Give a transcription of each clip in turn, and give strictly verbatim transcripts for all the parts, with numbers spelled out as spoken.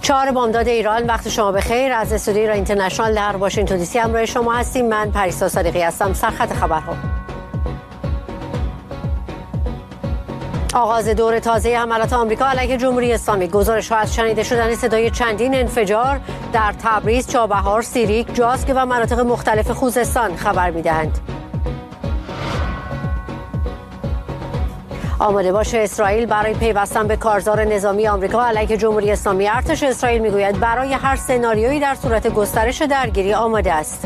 چهار بامداد ایران، وقت شما بخیر. از استودیوی ایران اینترنشنال در واشنگتن دی سی همراه شما هستیم. من پریسا صادقی هستم. سرخط خبرها. آغاز دور تازه حملات آمریکا علیه جمهوری اسلامی. گزارش‌ها از شنیده شدن صدای چندین انفجار در تبریز، چابهار، سیریک، جاسک و مناطق مختلف خوزستان خبر می‌دهند. آماده باش اسرائیل برای پیوستن به کارزار نظامی آمریکا علیه جمهوری اسلامی. ارتش اسرائیل میگوید برای هر سناریویی در صورت گسترش درگیری آماده است.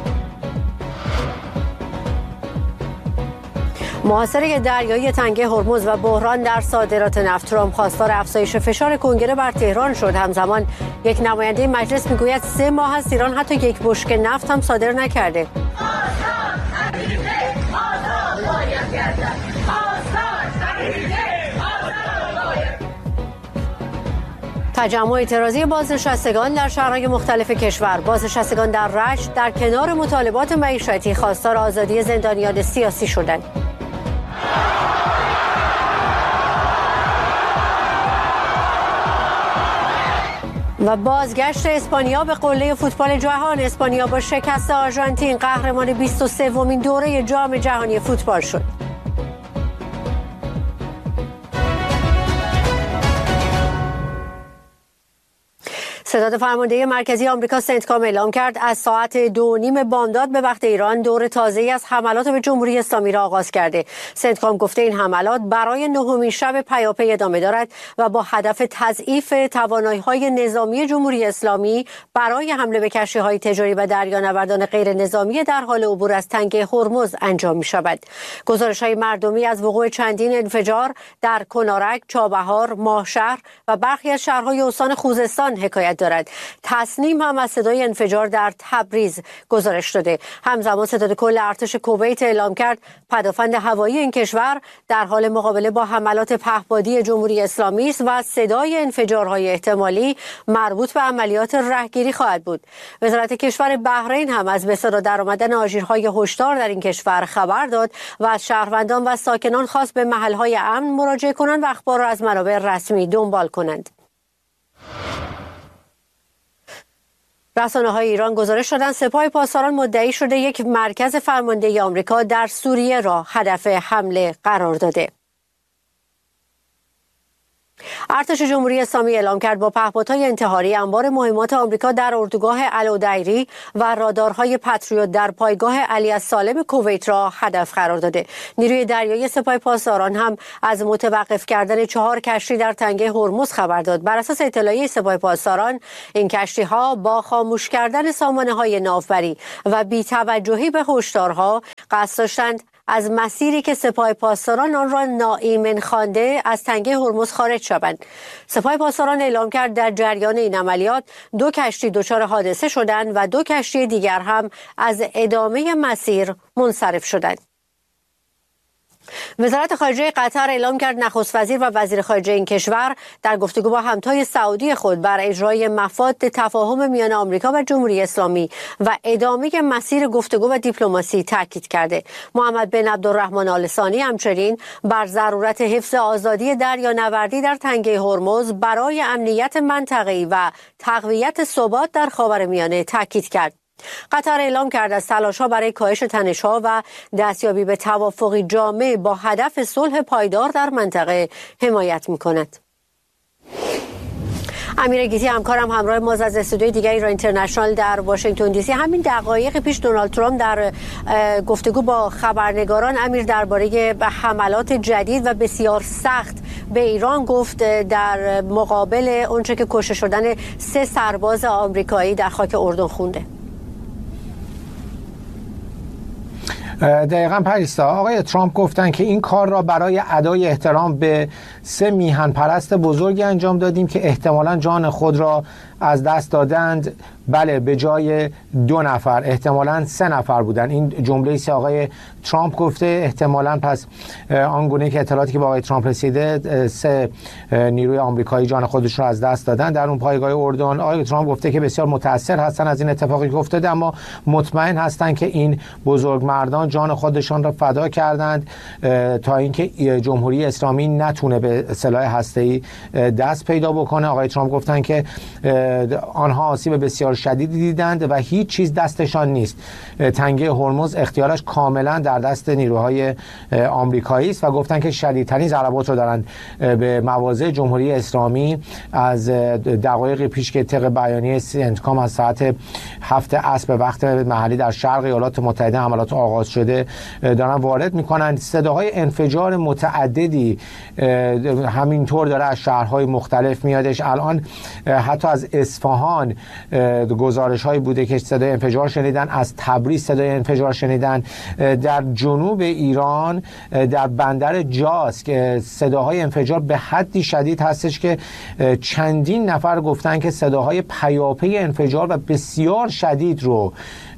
محاصره دریایی تنگه هرمز و بحران در صادرات نفت. ترامپ خواستار افزایش فشار کنگره بر تهران شد. همزمان یک نماینده مجلس میگوید سه ماه است ایران حتی یک بشکه نفت هم صادر نکرده. تجمع اعتراضی بازنشستگان در شهرهای مختلف کشور. بازنشستگان در رشت در کنار مطالبات معیشتی خواستار آزادی زندانیان سیاسی شدند. و بازگشت اسپانیا به قله فوتبال جهان. اسپانیا با شکست آرژانتین قهرمان بیست و سومین دوره جام جهانی فوتبال شد. ستاد فرمانده مرکزی آمریکا سنتکام اعلام کرد از ساعت دو نیم بامداد به وقت ایران دور تازه‌ای از حملات به جمهوری اسلامی را آغاز کرده. سنتکام گفته این حملات برای نهمین شب پیاپی ادامه دارد و با هدف تضعیف توانایی‌های نظامی جمهوری اسلامی برای حمله به کشتی‌های تجاری و دریانوردان غیر نظامی در حال عبور از تنگه هرمز انجام می‌شود. گزارش‌های مردمی از وقوع چندین انفجار در کنارک، چابهار، ماهشهر و برخی از شهرهای استان خوزستان حکایت دارد. تصنیم هم از صدای انفجار در تبریز گزارش داده. همزمان ستاد کل ارتش کویت اعلام کرد پدافند هوایی این کشور در حال مقابله با حملات پهپادی جمهوری اسلامی است و صدای انفجارهای احتمالی مربوط به عملیات رهگیری خواهد بود. وزارت کشور بحرین هم از به صدا درآمدن آژیرهای هشدار در این کشور خبر داد و از شهروندان و ساکنان خواست به محلهای امن مراجعه کنند و اخبار را از منابع رسمی دنبال کنند. رسانه‌های ایران گزارش دادند سپاه پاسداران مدعی شده یک مرکز فرماندهی آمریکا در سوریه را هدف حمله قرار داده. ارتش جمهوری اسلامی اعلام کرد با پهپادهای انتحاری انبار مهمات آمریکا در اردوگاه الودیری و رادارهای پتریوت در پایگاه علی السالم کویت را هدف قرار داده. نیروی دریایی سپاه پاسداران هم از متوقف کردن چهار کشتی در تنگه هرمز خبر داد. بر اساس اطلاعیه سپاه پاسداران این کشتی‌ها با خاموش کردن سامانه‌های ناوبری و بی‌توجهی به هشدارها قصد داشتند از مسیری که سپاه پاسداران آن را ناایمن خوانده از تنگه هرمز خارج شوند. سپاه پاسداران اعلام کرد در جریان این عملیات دو کشتی دچار حادثه شدند و دو کشتی دیگر هم از ادامه مسیر منصرف شدند. وزارت خارجه قطر اعلام کرد نخست وزیر و وزیر خارجه این کشور در گفتگو با همتای سعودی خود بر اجرای مفاد تفاهم میان آمریکا و جمهوری اسلامی و ادامه مسیر گفتگو و دیپلماسی تاکید کرده. محمد بن عبدالرحمن آل ثانی همچنین بر ضرورت حفظ آزادی دریانوردی در تنگه هرمز برای امنیت منطقه‌ای و تقویت ثبات در خاورمیانه تاکید کرد. قطر اعلام کرد از تلاش‌ها برای کاهش تنش‌ها و دستیابی به توافقی جامع با هدف صلح پایدار در منطقه حمایت می‌کند. امیر گیتی همکارم همراه ما از استودیوی دیگری ایران اینترنشنال در واشنگتن دی سی. همین دقایق پیش دونالد ترامپ در گفتگو با خبرنگاران امیر درباره حملات جدید و بسیار سخت به ایران گفت در مقابل اونچه که کشته شدن سه سرباز آمریکایی در خاک اردن خونده. دقیقاً پریسا، آقای ترامپ گفتن که این کار را برای ادای احترام به سه میهن پرست بزرگی انجام دادیم که احتمالاً جان خود را از دست دادند بله به جای دو نفر احتمالاً سه نفر بودن. این جمله است آقای ترامپ گفته. احتمالاً پس آنگونه که اطلاعاتی که با آقای ترامپ رسیده سه نیروی آمریکایی جان خودشون رو از دست دادن در اون پایگاه اردن. آقای ترامپ گفته که بسیار متأثر هستن از این اتفاقی که افتاده، اما مطمئن هستن که این بزرگمردان جان خودشان را فدا کردند تا اینکه جمهوری اسلامی نتونه به سلاح هسته‌ای دست پیدا بکنه. آقای ترامپ گفتن که آنها آسیب بسیار شدیدی دیدند و هیچ چیز دستشان نیست. تنگه هرمز اختیارش کاملا در دست نیروهای آمریکایی است و گفتن که شدیدترین ضربات رو دارند به مواضع جمهوری اسلامی از دقایق پیش که طبق بیانیه سنتکام از ساعت هفت عصر به وقت محلی در شرق ایالات متحده حملات آغاز شده دارن وارد میکنن. صداهای انفجار متعددی همینطور داره از شهرهای مختلف میادش. الان حتی از اصفهان گزارش هایی بوده که صدای انفجار شنیدن، از تبریز صدای انفجار شنیدن، در جنوب ایران در بندر جاس که صداهای انفجار به حدی شدید هستش که چندین نفر گفتن که صداهای پیاپی انفجار و بسیار شدید رو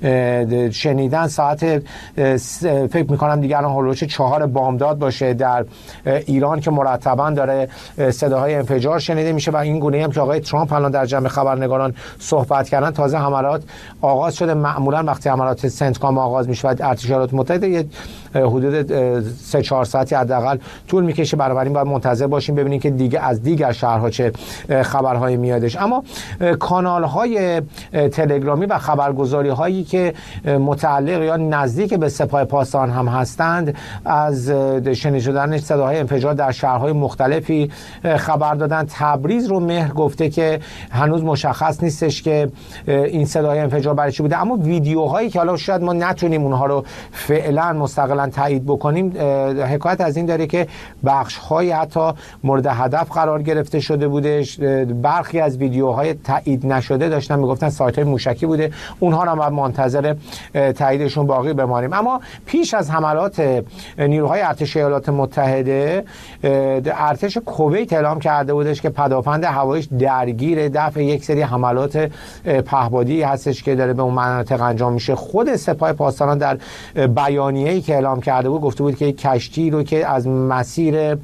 شنیدن. ساعت فکر میکنم دیگر هولوش چهار بامداد باشه در ایران که مرتبا داره صداهای انفجار شنیده میشه و این گونه هم که آقای ترامپ الان در جمع خبرنگاران صحبت کردن تازه حملات آغاز شده. معمولا وقتی حملات سنتکام آغاز میشه و ارتش ایالات متحده یه حدود سه چهار ساعتی حداقل طول میکشه، بنابراین باید منتظر باشیم ببینیم که دیگه از دیگر شهرها چه خبرهایی میادش. اما کانال های تلگرامی و خبرگزاری هایی که متعلق یا نزدیک به سپاه پاسداران هم هستند از شنیده شدن صداهای انفجار در شهرهای مختلفی خبر دادن. تبریز رو مهر گفته که هنوز مشخص نیستش که این صداهای انفجار برای چی بوده، اما ویدیوهایی که حالا شاید ما نتونیم اونها رو فعلا مستقلا تایید بکنیم حکایت از این داره که بخش‌های حتی مورد هدف قرار گرفته شده بودش. برخی از ویدیوهای تایید نشده داشتن میگفتن سایت‌های موشکی بوده، اونها رو هم منتظر تاییدشون باقی بمانیم. اما پیش از حملات نیروهای ارتش ایالات متحده ارتش کویت اعلام کرده بودش که پدافند هواییش درگیر دفع یک سری حملات پهپادی هستش که داره به اون مناطق انجام میشه. خود سپاه پاسداران در بیانیه‌ای که اعلام کرده بود گفته بود که یک کشتی رو که از مسیر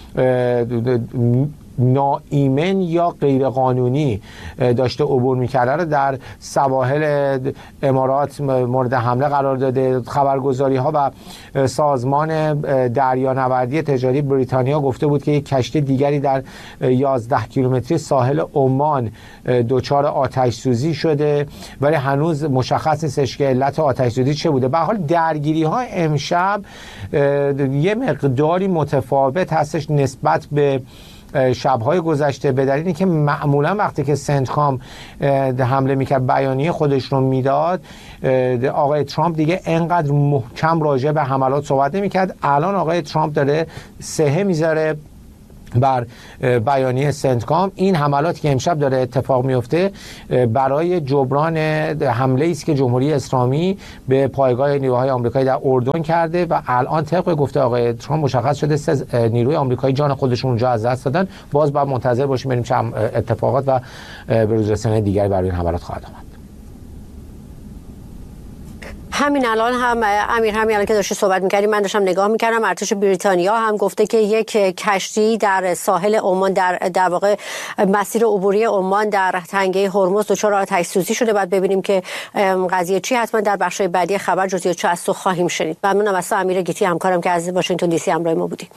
ناایمن یا غیرقانونی داشته عبور میکرده رو در سواحل امارات مورد حمله قرار داده. خبرگزاری ها و سازمان دریانوردی تجاری بریتانیا گفته بود که یک کشتی دیگری در یازده کیلومتری ساحل عمان دچار آتش سوزی شده، ولی هنوز مشخص نیستش که علت آتش سوزی چه بوده. به هر حال درگیری ها امشب یه مقداری متفاوت هستش نسبت به شب‌های گذشته، به دلیلی که معمولا وقتی که سنتکام حمله میکرد بیانیه خودش رو میداد آقای ترامپ دیگه انقدر محکم راجع به حملات صحبت نمیکرد. الان آقای ترامپ داره سهه میذاره بر بیانیه سنتکام. این حملاتی که امشب داره اتفاق میفته برای جبران حمله است که جمهوری اسلامی به پایگاه نیروهای آمریکایی در اردن کرده و الان طبق گفته آقای ترامپ مشخص شده سه نیروی آمریکایی جان خودشون اونجا از دست دادن. باز باید منتظر باشیم ببینیم چه اتفاقات و به روز رسانی دیگری برای این حملات خواهد آمد. همین الان هم امیر همین الان که داشتی صحبت می‌کردیم من داشتم نگاه می‌کردم ارتش بریتانیا هم گفته که یک کشتی در ساحل عمان در در واقع مسیر عبوری عمان در تنگه هرمز دچار آتش سوزی شده. بعد ببینیم که قضیه چی، حتما در بخش‌های بعدی خبر جزئیات از تو خواهیم شنید. ممنونم از امیر گیتی همکارم که از واشنگتن دی سی همراه ما بودید.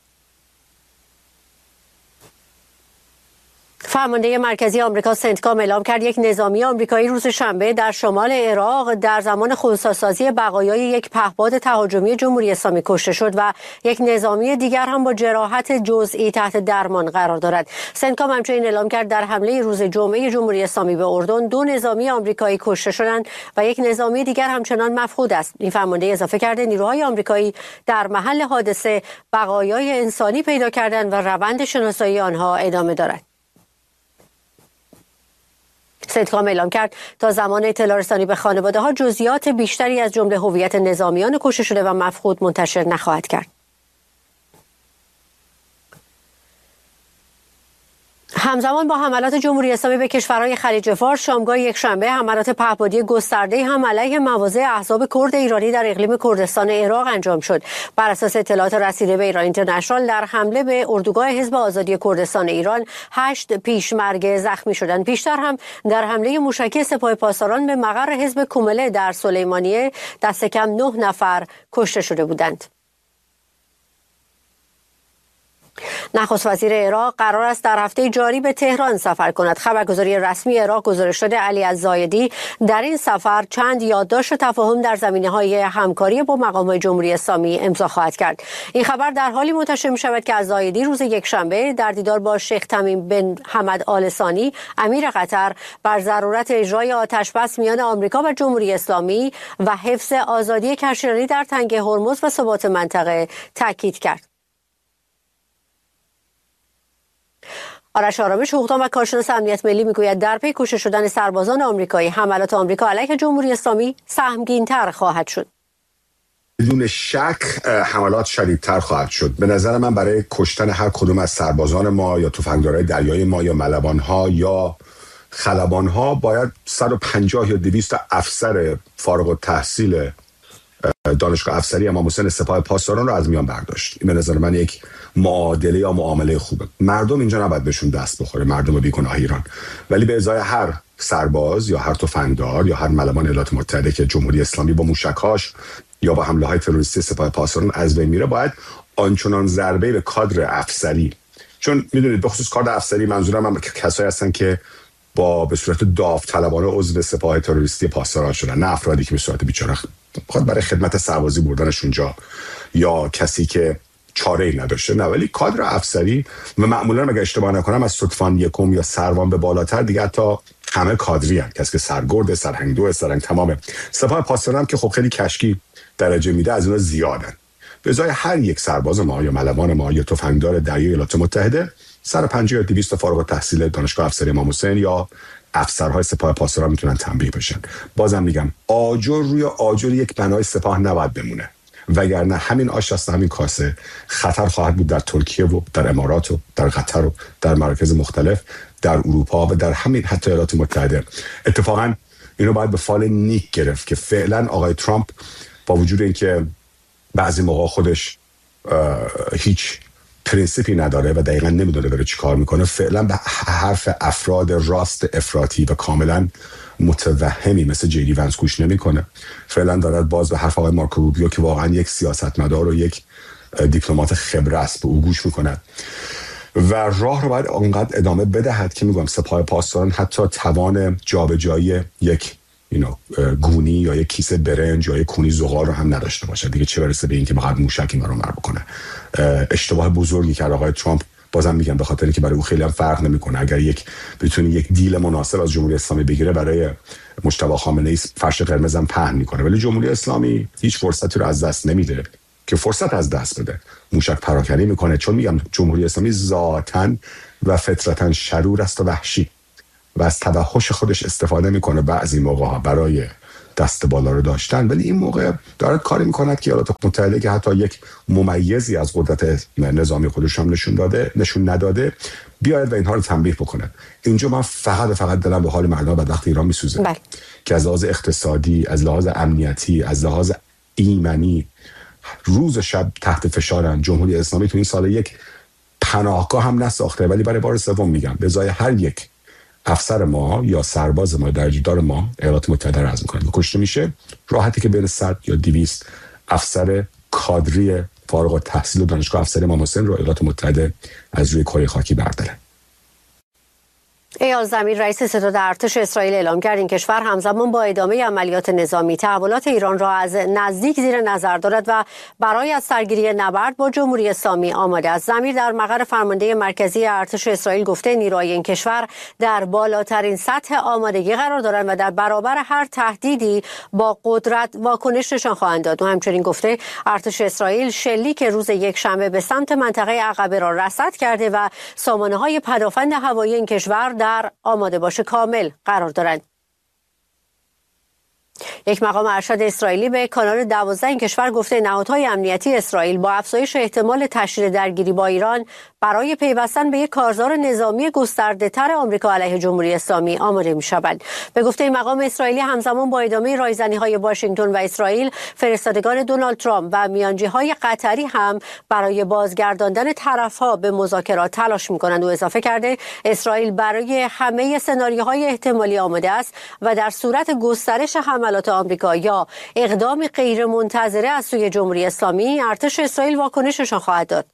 فرمانده مرکزی آمریکا سنتکام اعلام کرد یک نظامی آمریکایی روز شنبه در شمال عراق در زمان خودسازی بقایای یک پهپاد تهاجمی جمهوری اسلامی کشته شد و یک نظامی دیگر هم با جراحت جزئی تحت درمان قرار دارد. سنتکام همچنین اعلام کرد در حمله روز جمعه جمهوری اسلامی به اردن دو نظامی آمریکایی کشته شدند و یک نظامی دیگر همچنان مفقود است. این فرمانده اضافه کرده نیروهای آمریکایی در محل حادثه بقایای انسانی پیدا کردند و روند شناسایی آنها ادامه دارد. سنتکام اعلام کرد تا زمان اطلاع رسانی به خانواده ها جزئیات بیشتری از جمله هویت نظامیان کشته شده و مفقود منتشر نخواهد کرد. همزمان با حملات جمهوری اسلامی به کشورهای خلیج فارس، شامگاه یکشنبه حملات پهپادی گسترده هم علیه مواضع احزاب کرد ایرانی در اقلیم کردستان عراق انجام شد. بر اساس اطلاعات رسیده به ایران اینترنشنال، در حمله به اردوگاه حزب آزادی کردستان ایران هشت پیشمرگ زخمی شدند. پیشتر هم در حمله موشکی سپاه پاسداران به مقر حزب کومله در سلیمانیه دست کم نه نفر کشته شده بودند. نخست وزیر عراق قرار است در هفته جاری به تهران سفر کند. خبرگزاری رسمی عراق گزارش داده علی الزایدی در این سفر چند یادداشت تفاهم در زمینه‌های همکاری با مقامات جمهوری اسلامی امضا خواهد کرد. این خبر در حالی منتشر می‌شود که الزایدی روز یکشنبه در دیدار با شیخ تمیم بن حمد آل ثانی امیر قطر بر ضرورت اجرای آتشبس میان آمریکا و جمهوری اسلامی و حفظ آزادی کشتیرانی در تنگه هرمز و ثبات منطقه تاکید کرد. آرش آرامش، حقوقدان و کارشناس امنیت ملی، میگوید در پی کشته شدن سربازان آمریکایی، حملات آمریکا علیه جمهوری اسلامی سهمگین‌تر خواهد شد. بدون شک حملات شدیدتر خواهد شد. به نظر من برای کشتن هر کدوم از سربازان ما یا تفنگدارای دریایی ما یا ملوان‌ها یا خلبان‌ها باید صد و پنجاه یا دویست افسر فارغ التحصیل دانشگاه افسری امام حسین سپاه پاسداران رو از میان برداشت. این به نظر من یک معادله یا معامله خوبه. مردم اینجا نباید بهشون دست بخوره، مردم بیگناه ایران، ولی به ازای هر سرباز یا هر تفنگدار یا هر ملوان ایالات متحده که جمهوری اسلامی با موشک‌هاش یا با حمله‌های تروریستی سپاه پاسداران از بین میره، باید آنچنان ضربه به کادر افسری، چون میدونید به خصوص کادر افسری منظورم هم کسایی هستن که با به صورت داوطلبانه عضو سپاه تروریستی پاسداران شدن، نه افرادی که به صورت بیچاره خود برای خدمت سربازی بردنش اونجا یا کسی که چاره‌ای نداشته، نه، ولی کادر افسری و معمولا اگه اشتباه نکنم از ستفان یکم یا سروان به بالاتر دیگه حتی همه کادری هستند، کسی که سرگرد، سرهنگ دو، سرهنگ تمامه. سپاه پاسداران که خب خیلی کشکی درجه میده، از اونها زیادن. به ازای هر یک سرباز ما یا ملوان ما یا تفنگدار دریایی ایالات متحده صد و پنجاه یا دویست فارغ التحصیل دانشگاه افسری امام حسین یا افسرهای سپاه پاسداران میتونن تنبیه بشن. بازم میگم آجر روی آجر یک بنای سپاه نباید بمونه، وگرنه همین آش است همین کاسه خطر خواهد بود در ترکیه و در امارات و در قطر و در مراکز مختلف در اروپا و در همین حتی ایالات متحده. اتفاقا اینو باید به فال نیک گرفت که فعلا آقای ترامپ با وجود اینکه بعضی موقع خودش هیچ پرینسیپی نداره و دقیقا نمیدونه داره چی کار میکنه، فعلا به حرف افراد راست افراطی و کاملا متوهمی مثل جی دی ونس گوش نمیکنه. فعلا دارد باز به حرف آقای مارکو روبیو که واقعا یک سیاستمدار و یک دیپلمات خبره است به او گوش میکنه و راه رو باید اونقدر ادامه بدهد که میگم سپاه پاسداران حتی توان جابجایی یک you know, گونی یا یک کیسه برنج یا یک کونی زغال رو هم نداشته باشه دیگه، چه برسه به این که فقط موشک این رو مر بکنه. اشتباه بزرگی کرد آقای ترامپ، بازم میگم به خاطر اینکه برای او خیلی هم فرق نمیکنه اگر یک بتونه یک دیل مناسب از جمهوری اسلامی بگیره، برای مجتبی خامنه‌ای فرش قرمز هم پهن میکنه، ولی جمهوری اسلامی هیچ فرصتی رو از دست نمیده که فرصت از دست بده، موشک پراکنی میکنه. چون میگم جمهوری اسلامی ذاتاً و فطرتاً شرور است و وحشی و از توحش خودش استفاده میکنه بعضی موقع برای دست بالا رو داشتن، ولی این موقع دارد کاری میکند که ایالات متحده که حتی یک ممیزی از قدرت نظامی خودش هم نشون داده نشون نداده بیاید و اینها رو تنبیه بکنه. اینجا من فقط فقط دلم به حال مردم بدبخت ایران میسوزه بله. که از لحاظ اقتصادی، از لحاظ امنیتی، از لحاظ ایمنی روز و شب تحت فشارن. جمهوری اسلامی تو این سال یک پناهگاه هم نساخته، ولی برای بار سوم میگم به ازای هر یک افسر ما یا سرباز ما درجه‌دار ما ایالات متحده را از میکنه کشته میشه، راحتی که بین صد یا دویست افسر کادری فارغ التحصیل و دانشگاه افسری امام حسین رو ایالات متحده از روی کره خاکی برداره. ایال زمین رئیس ستاد ارتش اسرائیل اعلام کرد این کشور همزمان با ادامه عملیات نظامی تحولات ایران را از نزدیک زیر نظر دارد و برای از سرگیری نبرد با جمهوری اسلامی آماده است. زمین در مقر فرمانده مرکزی ارتش اسرائیل گفته نیروهای این کشور در بالاترین سطح آمادگی قرار دارند و در برابر هر تهدیدی با قدرت واکنش نشان خواهند داد. و همچنین گفته ارتش اسرائیل شلیک روز یکشنبه به سمت منطقه عقبه را رصد کرده و سامانه‌های پدافند هوایی این کشور در آماده باشه کامل قرار دارند. یک مقام ارشد اسرائیلی به کانال دوازده این کشور گفته نهادهای امنیتی اسرائیل با افزایش احتمال تشدید درگیری با ایران برای پیوستن به یک کارزار نظامی گسترده‌تر آمریکا علیه جمهوری اسلامی آماده می‌شوند. به گفته این مقام اسرائیلی همزمان با ادامه رایزنی‌های واشنگتن و اسرائیل، فرستادگان دونالد ترامپ و میانجی‌های قطری هم برای بازگرداندن طرف‌ها به مذاکرات تلاش می‌کنند و اضافه کرده اسرائیل برای همه سناریوهای احتمالی آماده است و در صورت گسترش حملات آمریکا یا اقدامی غیرمنتظره از سوی جمهوری اسلامی، ارتش اسرائیل واکنششان خواهد داد.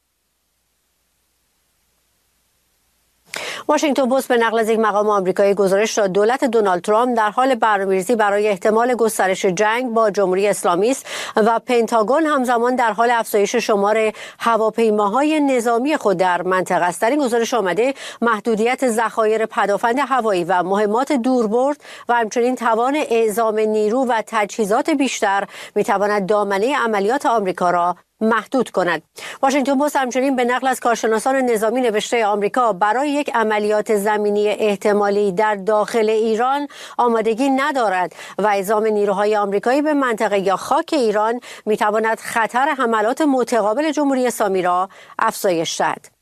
واشنگتن پست به نقل از یک مقام آمریکایی گزارش داد دولت دونالد ترامپ در حال برنامه‌ریزی برای احتمال گسترش جنگ با جمهوری اسلامی است و پنتاگون همزمان در حال افزایش شمار هواپیماهای نظامی خود در منطقه است. در این گزارش آمده محدودیت ذخایر پدافند هوایی و مهمات دوربرد و همچنین توان اعزام نیرو و تجهیزات بیشتر می‌تواند دامنه عملیات آمریکا را محدود کند. واشنگتن پست همچنین به نقل از کارشناسان نظامی نوشته آمریکا برای یک عملیات زمینی احتمالی در داخل ایران آمادگی ندارد و اعزام نیروهای آمریکایی به منطقه یا خاک ایران میتواند خطر حملات متقابل جمهوری اسلامی را افزایش دهد.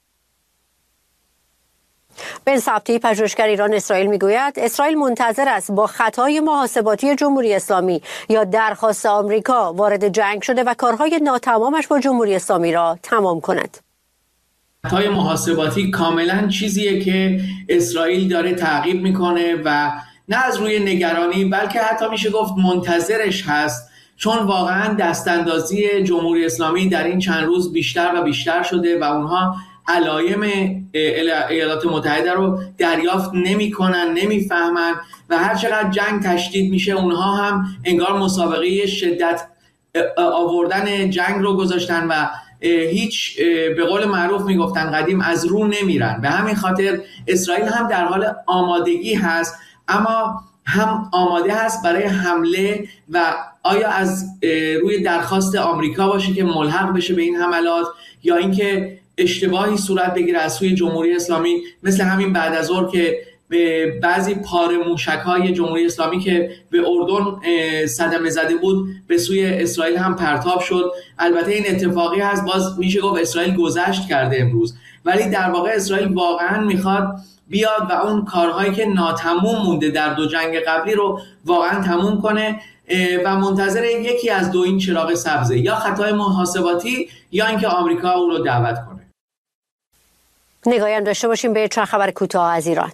بن سبتی پژوهشگر ایران اسرائیل میگوید اسرائیل منتظر است با خطای محاسباتی جمهوری اسلامی یا درخواست آمریکا وارد جنگ شده و کارهای ناتمامش با جمهوری اسلامی را تمام کند. خطای محاسباتی کاملا چیزیه که اسرائیل داره تعقیب میکنه و نه از روی نگرانی بلکه حتی میشه گفت منتظرش هست، چون واقعا دستاندازی جمهوری اسلامی در این چند روز بیشتر و بیشتر شده و اونها علایم ایالات متحده رو دریافت نمی کنن، نمی فهمن و هر چقدر جنگ تشدید میشه اونها هم انگار مسابقه شدت آوردن جنگ رو گذاشتن و هیچ به قول معروف میگفتن قدیم از رو نمیرن. به همین خاطر اسرائیل هم در حال آمادگی هست، اما هم آماده هست برای حمله و آیا از روی درخواست آمریکا باشه که ملحق بشه به این حملات یا اینکه اشتباهی صورت بگیره از سوی جمهوری اسلامی، مثل همین بعد از ظهر که به بعضی پاره موشک‌های جمهوری اسلامی که به اردن صدمه زده بود به سوی اسرائیل هم پرتاب شد. البته این اتفاقی هست، باز میشه گفت اسرائیل گذشت کرده امروز، ولی در واقع اسرائیل واقعا میخواد بیاد و اون کارهایی که ناتموم مونده در دو جنگ قبلی رو واقعا تموم کنه و منتظر یکی از دو این چراغ سبزه، یا خطای محاسباتی یا اینکه آمریکا اون رو دعوت کنه. نگاهی هم داشته باشیم به چند خبر کوتاه از ایران.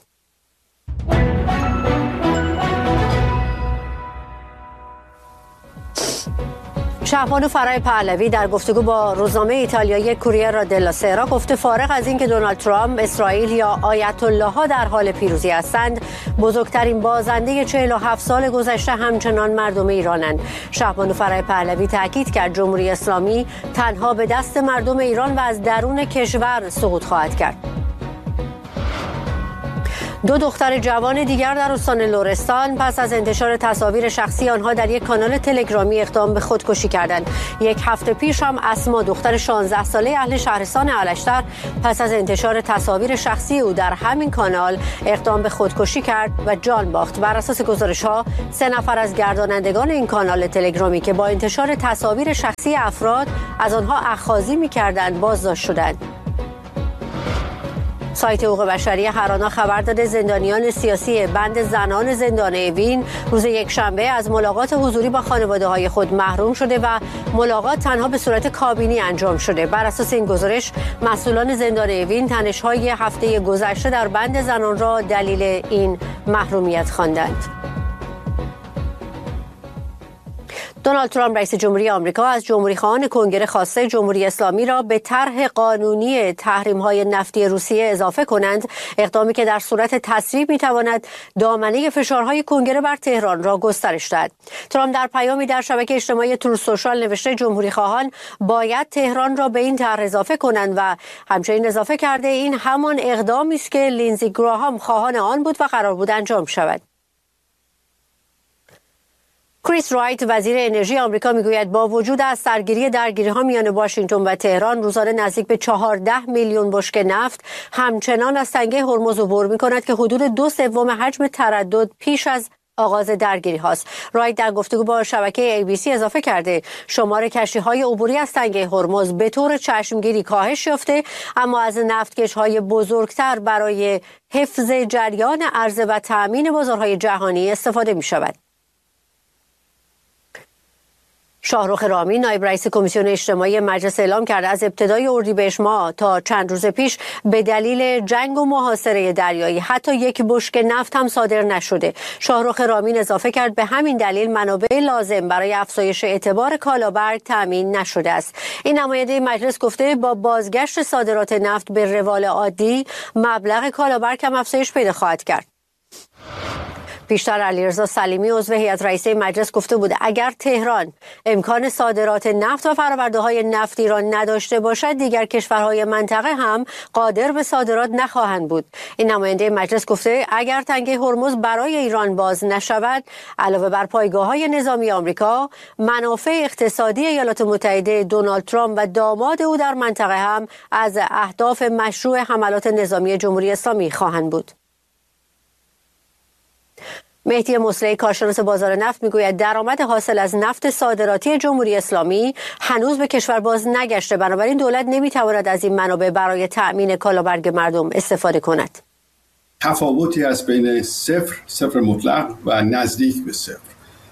شهبانو فرای پهلوی در گفتگو با روزنامه ایتالیایی کوریر دلا سرا گفته فارغ از اینکه دونالد ترامپ، اسرائیل یا آیت الله ها در حال پیروزی هستند، بزرگترین بازنده چهل و هفت سال گذشته همچنان مردم ایرانند. شهبانو فرای پهلوی تاکید کرد جمهوری اسلامی تنها به دست مردم ایران و از درون کشور سقوط خواهد کرد. دو دختر جوان دیگر در استان لرستان پس از انتشار تصاویر شخصی آنها در یک کانال تلگرامی اقدام به خودکشی کردند. یک هفته پیش هم اسما دختر شانزده ساله اهل شهرستان الشتر پس از انتشار تصاویر شخصی او در همین کانال اقدام به خودکشی کرد و جان باخت. بر اساس گزارش‌ها سه نفر از گردانندگان این کانال تلگرامی که با انتشار تصاویر شخصی افراد از آنها اخاذی می‌کردند بازداشت شدند. سایت حقوق بشری هرانا خبر داده زندانیان سیاسی بند زنان زندان اوین روز یکشنبه از ملاقات حضوری با خانواده‌های خود محروم شده و ملاقات تنها به صورت کابینی انجام شده. بر اساس این گزارش مسئولان زندان اوین تنش‌های هفته گذشته در بند زنان را دلیل این محرومیت خواندند. دونالد ترامپ رئیس جمهوری آمریکا از جمهوری‌خواهان کنگره خواسته جمهوری اسلامی را به طرح قانونی تحریم‌های نفتی روسیه اضافه کنند، اقدامی که در صورت تصویب می‌تواند دامنه فشارهای کنگره بر تهران را گسترش دهد. ترامپ در پیامی در شبکه اجتماعی تروث سوشال نوشته جمهوری‌خواهان باید تهران را به این طرح اضافه کنند و همچنین اضافه کرده این همان اقدامی است که لینزی گراهام خواهان آن بود و قرار بود انجام شود. کریس رایت وزیر انرژی آمریکا میگوید با وجود از سرگیری درگیری‌ها میان واشنگتن و تهران روزانه نزدیک به چهارده میلیون بشکه نفت همچنان از تنگه هرمز عبور می‌کند که حدود دو سوم حجم تردد پیش از آغاز درگیری هاست. رایت در گفتگو با شبکه ای بی سی اضافه کرده شمار کشتی‌های عبوری از تنگه هرمز به طور چشمگیری کاهش یافته، اما از نفتکش‌های بزرگتر برای حفظ جریان عرضه و تأمین بازارهای جهانی استفاده می‌شود. شاهرخ رامی نایب رئیس کمیسیون اجتماعی مجلس اعلام کرده از ابتدای اردیبهشت ماه تا چند روز پیش به دلیل جنگ و محاصره دریایی حتی یک بشکه نفت هم صادر نشده. شاهرخ رامی اضافه کرد به همین دلیل منابع لازم برای افزایش اعتبار کالابرگ تامین نشده است. این نماینده مجلس گفته با بازگشت صادرات نفت به روال عادی مبلغ کالابرگ هم افزایش پیدا خواهد کرد. پیشتر علیرضا سلیمی عضو هیئت رئیسه مجلس گفته بود اگر تهران امکان صادرات نفت و فرآورده‌های نفتی را نداشته باشد دیگر کشورهای منطقه هم قادر به صادرات نخواهند بود. این نماینده مجلس گفته اگر تنگه هرمز برای ایران باز نشود علاوه بر پایگاه‌های نظامی آمریکا، منافع اقتصادی ایالات متحده دونالد ترامپ و داماد او در منطقه هم از اهداف مشروع حملات نظامی جمهوری اسلامی خواهند بود. مهدی مصلحی کارشناس بازار نفت میگوید درآمد حاصل از نفت صادراتی جمهوری اسلامی هنوز به کشور باز نگشته، بنابراین دولت نمیتواند از این منابع برای تأمین کالابرگ مردم استفاده کند. تفاوتی است بین صفر، صفر مطلق و نزدیک به صفر.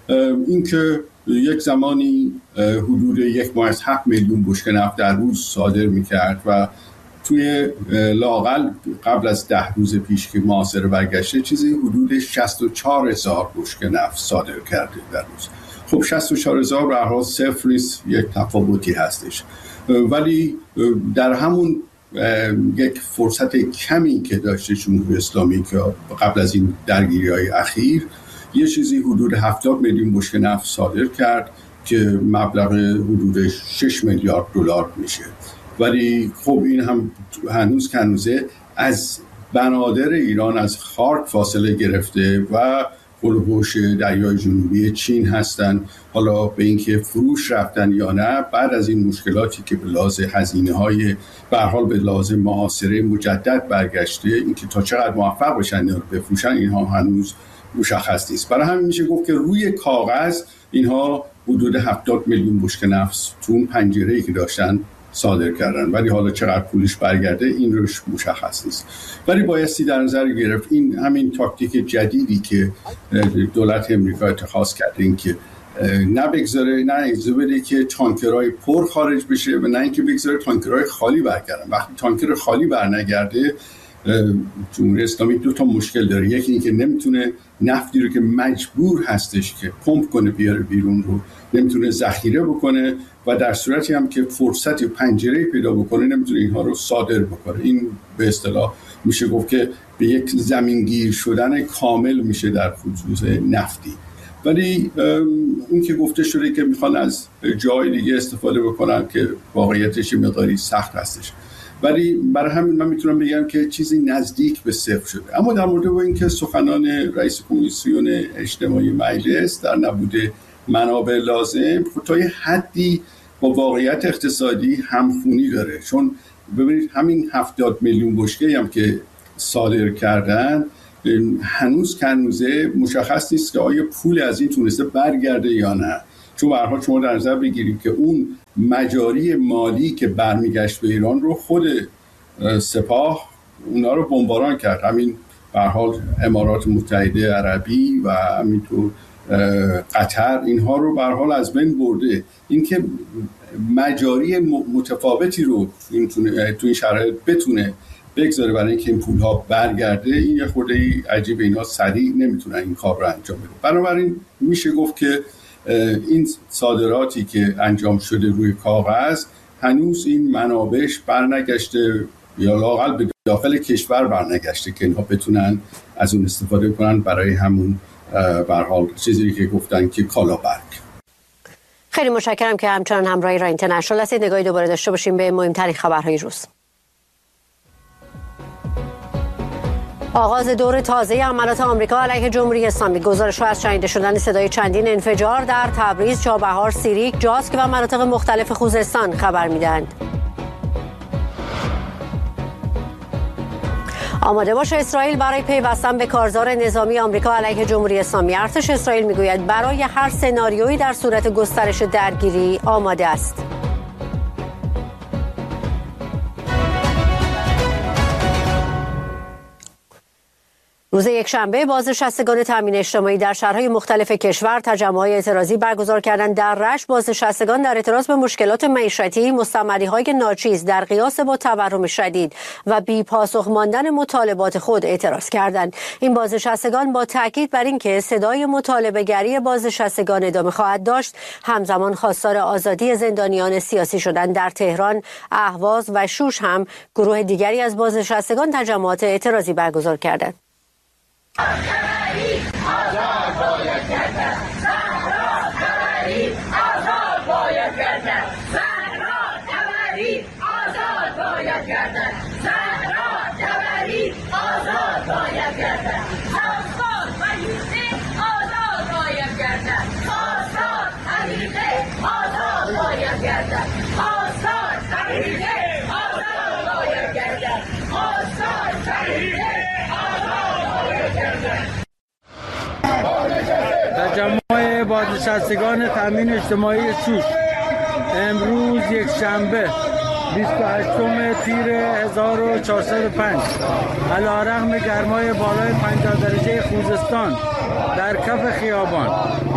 اینکه یک زمانی حدود یک ماه از هفت میلیون بشکه نفت در روز صادر میکرد و توی لااقل قبل از ده روز پیش که محاصره برگشته چیزی حدود شصت و چهار هزار بشکه نفت صادر کرده در روز. خب شصت و چهار هزار به هر حال صفر نیست، یک تفاوتی هستش، ولی در همون یک فرصت کمی که داشته جمهوری اسلامی که قبل از این درگیری‌های اخیر یه چیزی حدود هفتاد میلیون بشکه نفت صادر کرد که مبلغ حدود شش میلیارد دلار میشه. ولی خب این هم هنوز کنوزه از بنادر ایران از خارک فاصله گرفته و هلوهوش دریای جنوبی چین هستن. حالا به اینکه فروش رفتن یا نه بعد از این مشکلاتی که به لحاظ هزینه‌های به هر حال به لحاظ محاصره مجدد برگشته، اینکه تا چقدر موفق بشن یا بفروشن اینها هنوز مشخص نیست. برای همین میشه گفت که روی کاغذ اینها حدود هفتاد میلیون بشکه نفت تو اون پنجره‌ای که داشتن صادر کردن، ولی حالا چقدر پولش برگرده این روش مشخص نیست. ولی بایستی در نظر گرفت این همین تاکتیک جدیدی که دولت امریکا اتخاذ کرده، این که نه بگذاره نه اجازه بده که تانکرهای پر خارج بشه و نه اینکه بگذاره تانکرهای خالی برگردن. وقتی تانکر خالی برنگرده جمهوری اسلامی دو تا مشکل داره. یکی این که نمیتونه نفتی رو که مجبور هستش که پمپ کنه بیاره بیرون رو نمیتونه ذخیره بکنه و در صورتی هم که فرصتی پنجره پیدا بکنه نمیتونه اینها رو صادر بکنه. این به اصطلاح میشه گفت که به یک زمینگیر شدن کامل میشه در خصوص نفتی. ولی این که گفته شده که میخوان از جای دیگه استفاده بکنن که واقعیتش مقداری سخت هستش، ولی برای همین من میتونم بگم که چیزی نزدیک به صفر شده. اما در مورد با اینکه سخنان رئیس کمیسیون اجتماعی مجلس در نبود منابع لازم تا یه حدی با واقعیت اقتصادی همخونی داره، چون ببینید همین هفتاد میلیون بشکه هم که صادر کردن هنوز کنوزه مشخص نیست که آیا پول از این تونسته برگرده یا نه، چون به هر حال شما در نظر بگیرید که اون مجاری مالی که برمیگشت به ایران رو خود سپاه اونا رو بمباران کرد. همین به هر حال امارات متحده عربی و همینطور قطر اینها رو به هر حال از بین برده. اینکه مجاری متفاوتی رو تو این شرایط بتونه بگذاره برای اینکه این پولها برگرده، این یه خورده عجیبه. اینا سریع نمیتونن این کار رو انجام بدن. بنابراین میشه گفت که این صادراتی که انجام شده روی کاغذ هنوز این منابعش برنگشته یا لااقل به داخل کشور برنگشته که اینها بتونن از اون استفاده کنن برای همون به هر حال چیزی که گفتن که کالابرگ. خیلی متشکرم که همچنان همراهی را اینترنشنال هستید. نگاهی دوباره داشته باشیم به مهمترین خبرهای روز. آغاز دور تازه حملات آمریکا علیه جمهوری اسلامی. گزارش‌ها از شنیده شدن صدای چندین انفجار در تبریز، چابهار، سیریک، جاسک و مناطق مختلف خوزستان خبر می‌دهند. آماده باش اسرائیل برای پیوستن به کارزار نظامی آمریکا علیه جمهوری اسلامی. ارتش اسرائیل میگوید برای هر سناریویی در صورت گسترش درگیری آماده است. روز یکشنبه بازنشستگان تامین اجتماعی در شهرهای مختلف کشور تجمع‌های اعتراضی برگزار کردند. در رشت بازنشستگان در اعتراض به مشکلات معیشتی، مستمری‌های ناچیز در قیاس با تورم شدید و بی‌پاسخ ماندن مطالبات خود اعتراض کردند. این بازنشستگان با تاکید بر اینکه صدای مطالبه‌گری بازنشستگان ادامه خواهد داشت، همزمان خواستار آزادی زندانیان سیاسی شدند. در تهران، اهواز و شوش هم گروه دیگری از بازنشستگان تجمعات اعتراضی برگزار کردند. آزاد باید گردد زهرا تبری آزاد باید گردد زهرا تبری آزاد باید گردد زهرا تبری آزاد باید گردد خواستار فریضه آزاد باید گردد خواستار فریضه آزاد باید گردد خواستار فریضه آزاد باید گردد خواستار فریضه تجمع بازنشستگان تامین اجتماعی شوش امروز یک شنبه بیست و هشتم تیر هزار و چهارصد و پنج علیرغم گرمای بالای پنجاه درجه خوزستان در کف خیابان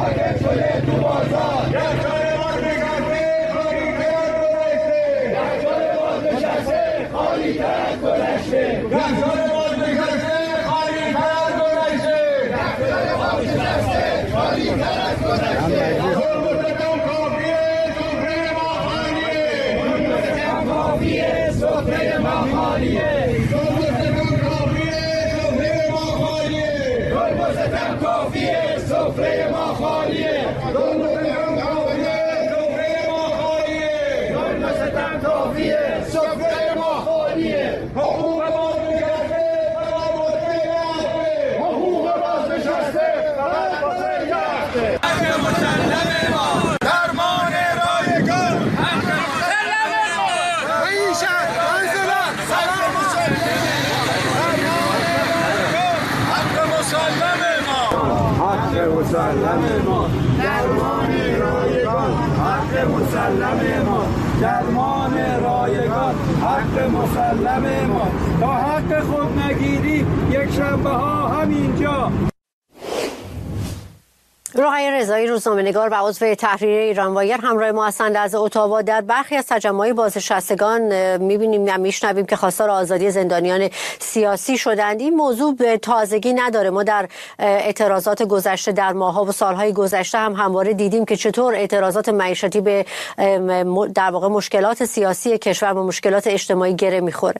مسلم ما درمان رایگان حق مسلم ما درمان رایگان حق مسلم ما تا حق خود نگیری یک شنبه ها همینجا. راهی رضایی روزنامه‌نگار و عضو تحریر ایران وایر همراه ما هستند از اتاوا. در برخی از تجمع‌های بازنشستگان می‌بینیم و می‌شنویم که خواستار آزادی زندانیان سیاسی شدند. این موضوع به تازگی نداره. ما در اعتراضات گذشته در ماه‌ها و سال‌های گذشته هم همواره دیدیم که چطور اعتراضات معیشتی به در واقع مشکلات سیاسی کشور و مشکلات اجتماعی گره می‌خوره.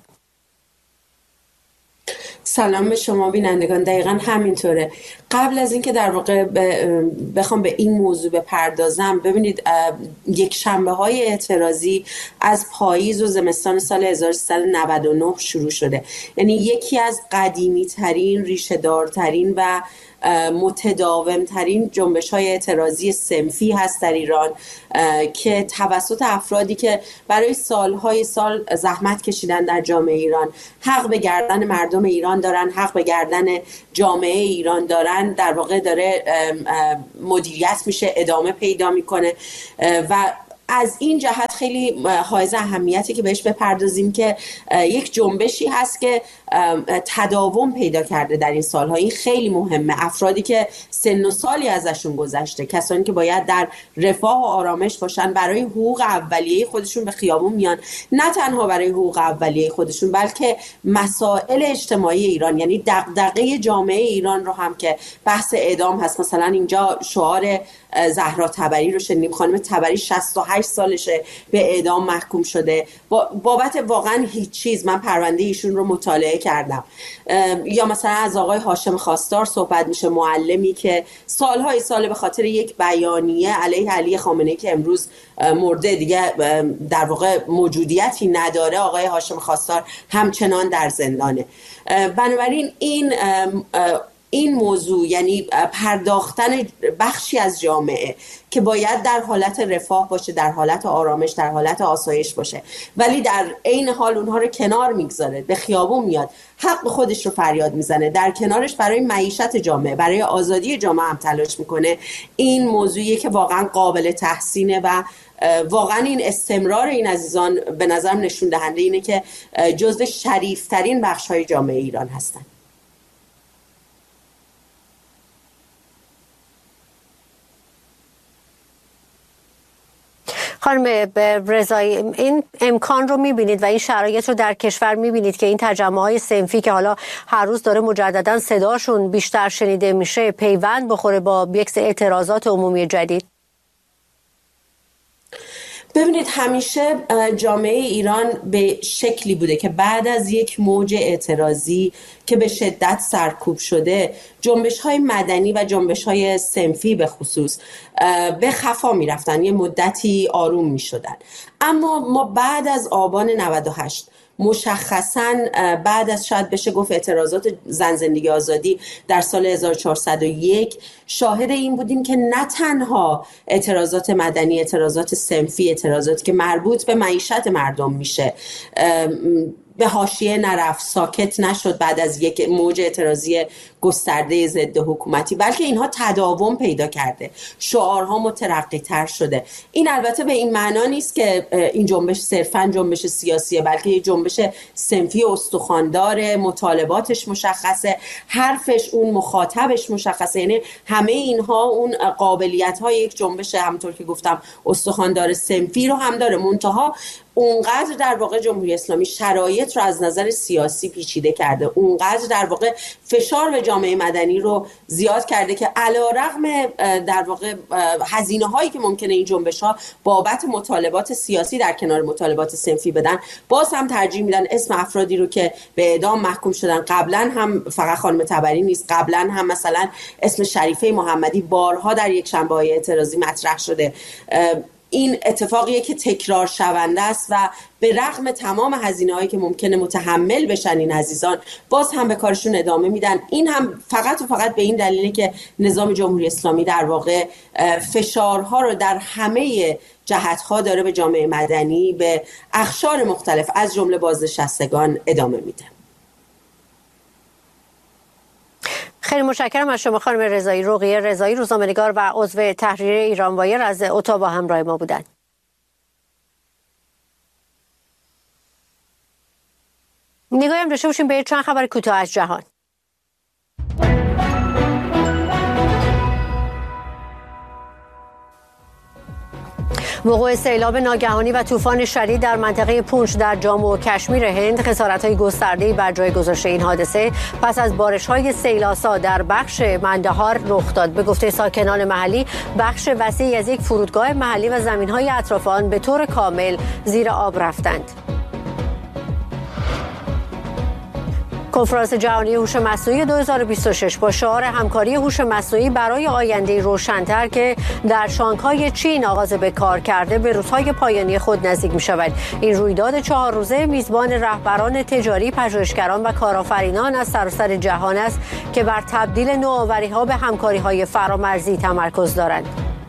سلام به شما بینندگان. دقیقا همینطوره. قبل از اینکه در واقع بخوام به این موضوع بپردازم، ببینید یک شنبه های اعتراضی از پاییز و زمستان سال هزار و سیصد و نود و نه شروع شده. یعنی یکی از قدیمی ترین، ریشه دارترین و متداوم ترین جنبش های اعتراضی صنفی هست در ایران که توسط افرادی که برای سالهای سال زحمت کشیدن در جامعه ایران، حق به گردن مردم ایران دارن، حق به گردن جامعه ایران دارن، در واقع داره مدیریت میشه، ادامه پیدا میکنه و از این جهت خیلی حائز اهمیتی که بهش بپردازیم که یک جنبشی هست که تداوم پیدا کرده در این سالها. این خیلی مهمه. افرادی که سن و سالی ازشون گذشته، کسانی که باید در رفاه و آرامش باشن، برای حقوق اولیه خودشون به خیابون میان. نه تنها برای حقوق اولیه خودشون، بلکه مسائل اجتماعی ایران، یعنی دغدغه جامعه ایران رو هم که بحث اعدام هست. مثلا اینجا شعار زهرا تبری رو شنیدیم. خانم تبری شصت و هشت سالشه به اعدام محکوم شده بابت واقعا هیچ چیز. من پرونده ایشون رو مطالعه کردم. یا مثلا از آقای هاشم خواستار صحبت میشه، معلمی که سالهای سال به خاطر یک بیانیه علیه علی خامنه‌ای که امروز مرده دیگه در واقع موجودیتی نداره، آقای هاشم خواستار همچنان در زندانه. بنابراین این این موضوع، یعنی پرداختن بخشی از جامعه که باید در حالت رفاه باشه، در حالت آرامش، در حالت آسایش باشه، ولی در عین حال اونها رو کنار میگذاره، به خیابون میاد، حق خودش رو فریاد میزنه، در کنارش برای معیشت جامعه، برای آزادی جامعه هم تلاش میکنه. این موضوعیه که واقعا قابل تحسینه و واقعا این استمرار این عزیزان به نظرم نشون دهنده اینه که جزو شریفترین بخش‌های جامعه ایران هستن. خانم رضایی، این امکان رو میبینید و این شرایط رو در کشور میبینید که این تجمع‌های صنفی که حالا هر روز داره مجدداً صداشون بیشتر شنیده میشه پیوند بخوره با یک سری اعتراضات عمومی جدید؟ ببینید همیشه جامعه ایران به شکلی بوده که بعد از یک موج اعتراضی که به شدت سرکوب شده، جنبش‌های مدنی و جنبش‌های صنفی به خصوص به خفا می‌رفتن، یه مدتی آروم می‌شدن. اما ما بعد از آبان نود و هشت، مشخصاً بعد از شاید بشه گفت اعتراضات زن زندگی آزادی در سال هزار و چهارصد و یک، شاهد این بودیم که نه تنها اعتراضات مدنی، اعتراضات صنفی، اعتراضاتی که مربوط به معیشت مردم میشه به حاشیه نرفت، ساکت نشد بعد از یک موج اعتراضی گسترده ضد حکومتی، بلکه اینها تداوم پیدا کرده، شعارها مترقی تر شده. این البته به این معنا نیست که این جنبش صرفاً جنبش سیاسیه، بلکه یک جنبش صنفی استخواندار، مطالباتش مشخصه، حرفش اون مخاطبش مشخصه، یعنی همه اینها اون قابلیت‌های یک جنبش همونطور که گفتم استخواندار صنفی رو هم داره. منتها اونقدر در واقع جمهوری اسلامی شرایط رو از نظر سیاسی پیچیده کرده، اونقدر در واقع فشار به جامعه مدنی رو زیاد کرده که علیرغم در واقع هزینه هایی که ممکنه این جنبش ها بابت مطالبات سیاسی در کنار مطالبات صنفی بدن، باز هم ترجیح میدن اسم افرادی رو که به اعدام محکوم شدن، قبلا هم فقط خانم تبری نیست، قبلا هم مثلا اسم شریفه محمدی بارها در یک شنبه های اعتراضی مطرح شده. این اتفاقیه که تکرار شونده است و به رغم تمام هزینه‌هایی که ممکنه متحمل بشن این عزیزان، باز هم به کارشون ادامه میدن. این هم فقط و فقط به این دلیله که نظام جمهوری اسلامی در واقع فشارها رو در همه جهت‌ها داره به جامعه مدنی، به اقشار مختلف از جمله بازنشستگان ادامه میده. خیلی متشکرم از شما خانم رضایی. رقیه رضایی، روزنامه‌نگار و عضو تحریر ایران وایر از اتاوا همراه ما بودند. نگاهی هم داشته باشیم به چند خبر کوتاه از جهان. وقوع سیلاب ناگهانی و طوفان شدید در منطقه پونچ در جامو و کشمیر هند خسارت‌های گسترده‌ای بر جای گذاشته. این حادثه پس از بارش‌های سیل‌آسا در بخش مندهار رخ داد. به گفته ساکنان محلی، بخش وسیعی از یک فرودگاه محلی و زمین‌های اطراف آن به طور کامل زیر آب رفتند. کنفرانس جهانی هوش مصنوعی دو هزار و بیست و شش با شعار همکاری هوش مصنوعی برای آینده روشن‌تر که در شانگهای چین آغاز به کار کرده، به روزهای پایانی خود نزدیک می‌شود. این رویداد چهار روزه میزبان رهبران تجاری، پژوهشگران و کارآفرینان از سراسر جهان است که بر تبدیل نوآوری‌ها به همکاری‌های فرامرزی تمرکز دارند.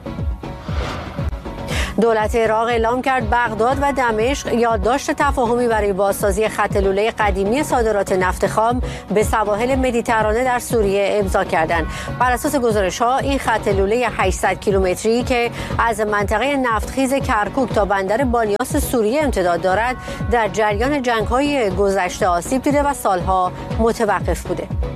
دولت عراق اعلام کرد بغداد و دمشق یادداشت تفاهمی برای بازسازی خط لوله قدیمی صادرات نفت خام به سواحل مدیترانه در سوریه امضا کردند. بر اساس گزارش‌ها این خط لوله هشتصد کیلومتری که از منطقه نفتخیز کرکوک تا بندر بانیاس سوریه امتداد دارد، در جریان جنگ‌های گذشته آسیب دیده و سالها متوقف بوده.